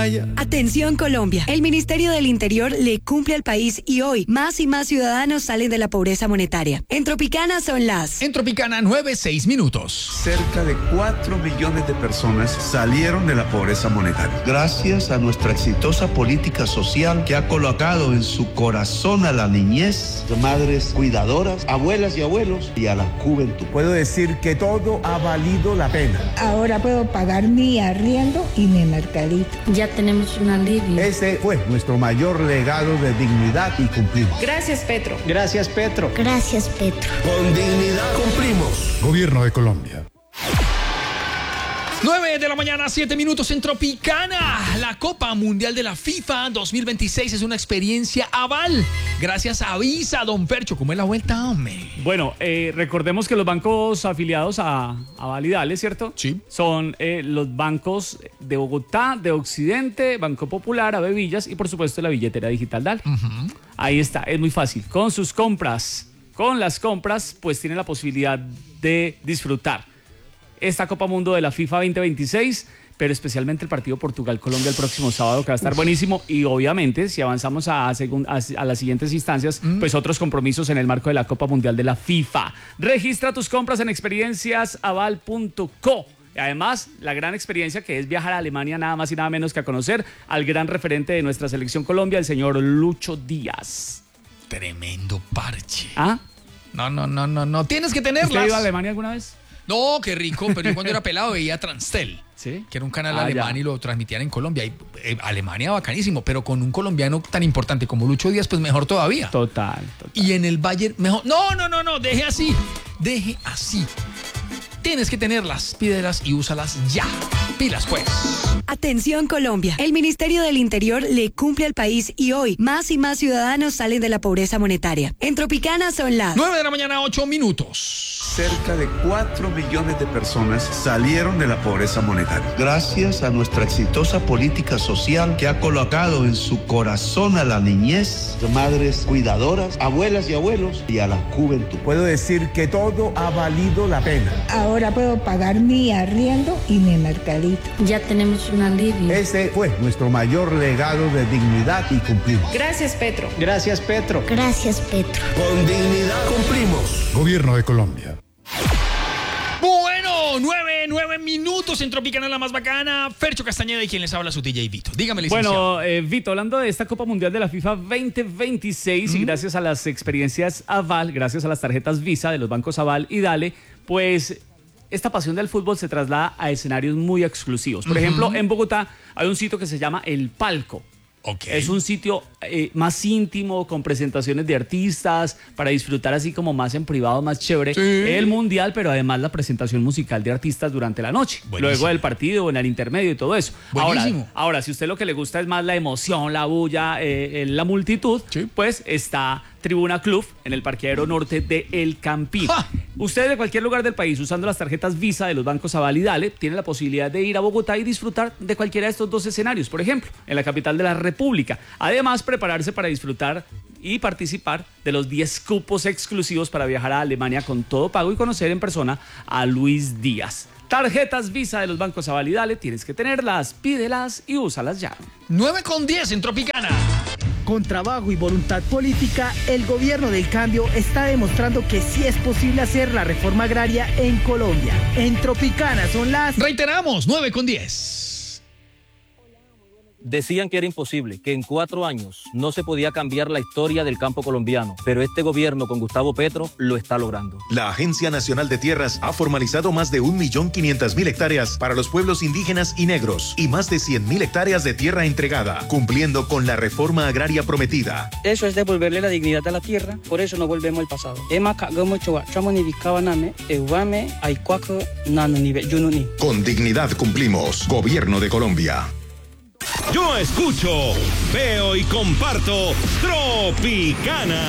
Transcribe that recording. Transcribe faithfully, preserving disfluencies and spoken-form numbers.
Atención Colombia, el Ministerio del Interior le cumple al país y hoy más y más ciudadanos salen de la pobreza monetaria. En Tropicana son las... En Tropicana nueve, seis minutos. Cerca de cuatro millones de personas salieron de la pobreza monetaria. Gracias a nuestra exitosa política social que ha colocado en su corazón a la niñez, madres cuidadoras, abuelas y abuelos y a la juventud. Puedo decir que todo ha valido la pena. Ahora puedo pagar mi arriendo y mi mercadito. Ya tenemos un alivio. Ese fue nuestro mayor legado de dignidad y cumplimos. Gracias, Petro. Gracias, Petro. Gracias, Petro. Con dignidad cumplimos. Gobierno de Colombia. nueve de la mañana, siete minutos en Tropicana. La Copa Mundial de la FIFA dos mil veintiséis es una experiencia Aval. Gracias a Visa, don Fercho. ¿Cómo es la vuelta, hombre? Bueno, eh, recordemos que los bancos afiliados a Aval y Dale, ¿cierto? Sí. Son eh, los bancos de Bogotá, de Occidente, Banco Popular, Avevillas y por supuesto la billetera digital Dale. Uh-huh. Ahí está, es muy fácil. Con sus compras, con las compras, pues tienen la posibilidad de disfrutar esta Copa Mundo de la FIFA veinte veintiséis, pero especialmente el partido Portugal-Colombia el próximo sábado, que va a estar buenísimo. Y obviamente, si avanzamos a, segun, a, a las siguientes instancias, mm. pues otros compromisos en el marco de la Copa Mundial de la FIFA. Registra tus compras en experiencias aval punto co. Y además, la gran experiencia que es viajar a Alemania, nada más y nada menos que a conocer al gran referente de nuestra selección Colombia, el señor Lucho Díaz. Tremendo parche. ¿Ah? No, no, no, no, no. Tienes que tenerlas. ¿Usted ha ido a Alemania alguna vez? No, qué rico, pero yo cuando era pelado veía Transtel, ¿sí? Que era un canal ah, alemán ya. y lo transmitían en Colombia. Y, eh, Alemania bacanísimo, pero con un colombiano tan importante como Lucho Díaz, pues mejor todavía. Total, total. Y en el Bayern, mejor. No, no, no, no, deje así. Deje así. Tienes que tenerlas, pídelas y úsalas ya. Pilas, pues. Atención Colombia, el Ministerio del Interior le cumple al país y hoy más y más ciudadanos salen de la pobreza monetaria. En Tropicana son las... nueve de la mañana, ocho minutos. Cerca de cuatro millones de personas salieron de la pobreza monetaria. Gracias a nuestra exitosa política social que ha colocado en su corazón a la niñez, madres cuidadoras, abuelas y abuelos y a la juventud. Puedo decir que todo ha valido la pena. Ahora puedo pagar mi arriendo y mi mercadito. Ya tenemos un alivio. Ese fue nuestro mayor legado de dignidad y cumplimos. Gracias, Petro. Gracias, Petro. Gracias, Petro. Con dignidad cumplimos. Gobierno de Colombia. Bueno, nueve, nueve minutos en Tropicana, la más bacana. Fercho Castañeda y quien les habla, su D J Vito. Dígame, licenciado. Bueno, eh, Vito, hablando de esta Copa Mundial de la FIFA veinte veintiséis, ¿Mm? y gracias a las experiencias Aval, gracias a las tarjetas Visa de los bancos Aval y Dale, pues esta pasión del fútbol se traslada a escenarios muy exclusivos. Por uh-huh. ejemplo, en Bogotá hay un sitio que se llama El Palco. Okay. Es un sitio eh, más íntimo, con presentaciones de artistas, para disfrutar así como más en privado, más chévere. Sí. El mundial, pero además la presentación musical de artistas durante la noche. Buenísimo. Luego del partido, en el intermedio y todo eso. Buenísimo. Ahora, ahora, si a usted lo que le gusta es más la emoción, la bulla, eh, la multitud, sí. pues está Tribuna Club en el parqueadero norte de El Campín. ¡Ja! Usted de cualquier lugar del país, usando las tarjetas Visa de los bancos Aval y Dale, tiene la posibilidad de ir a Bogotá y disfrutar de cualquiera de estos dos escenarios, por ejemplo, en la capital de la República. Además, prepararse para disfrutar y participar de los diez cupos exclusivos para viajar a Alemania con todo pago y conocer en persona a Luis Díaz. Tarjetas Visa de los bancos Aval y Dale, tienes que tenerlas, pídelas y úsalas ya. nueve con diez en Tropicana. Con trabajo y voluntad política, el gobierno del cambio está demostrando que sí es posible hacer la reforma agraria en Colombia. En Tropicana son las... Reiteramos, nueve con diez. Decían que era imposible, que en cuatro años no se podía cambiar la historia del campo colombiano, pero este gobierno con Gustavo Petro lo está logrando. La Agencia Nacional de Tierras ha formalizado más de un millón quinientas mil hectáreas para los pueblos indígenas y negros y más de cien mil hectáreas de tierra entregada, cumpliendo con la reforma agraria prometida. Eso es devolverle la dignidad a la tierra, por eso no volvemos al pasado. Con dignidad cumplimos. Gobierno de Colombia. Yo escucho, veo y comparto Tropicana.